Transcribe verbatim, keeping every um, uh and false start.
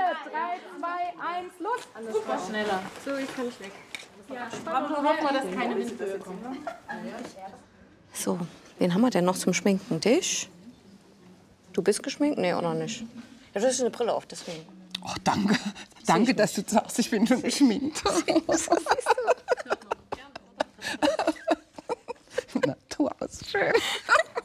drei, zwei, eins, los! Alles super schneller. So, jetzt kann ich weg. Ja, aber nur hoffen wir, dass keine Windböe kommt. So, wen haben wir denn noch zum Schminken? Dich? Du bist geschminkt? Nee, oder nicht? Ja, du hast eine Brille auf, deswegen. Oh, danke. Danke, dass du sagst, ich bin schon geschminkt. Natur ist schön.